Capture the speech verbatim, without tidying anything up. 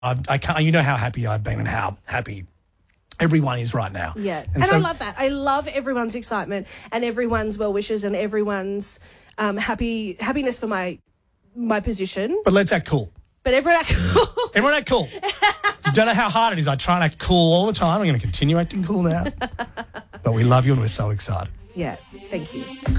I, I can't. You know how happy I've been and how happy everyone is right now. Yeah, and, and so, I love that. I love everyone's excitement and everyone's well wishes and everyone's um, happy happiness for my my position. But let's act cool. But everyone act cool. Everyone act cool. You don't know how hard it is. I try and act cool all the time. I'm going to continue acting cool now. But we love you and we're so excited. Yeah, thank you.